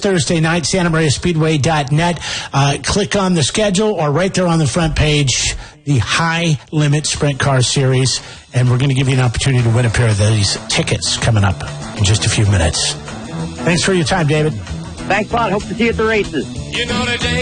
Thursday night, SantaMariaSpeedway.net. Click on the schedule or right there on the front page, the High Limit Sprint Car Series. And we're going to give you an opportunity to win a pair of these tickets coming up in just a few minutes. Thanks for your time, David. Thanks a lot. Hope to see you at the races. You know today